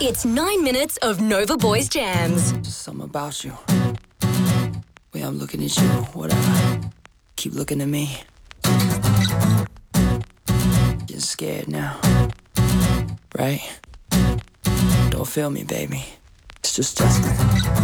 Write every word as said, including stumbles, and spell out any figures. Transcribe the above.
It's nine minutes of Nova Boys Jams. Just something about you. Way I'm looking at you, whatever. Keep looking at me. Getting scared now. Right? Don't feel me, baby. It's just Justin.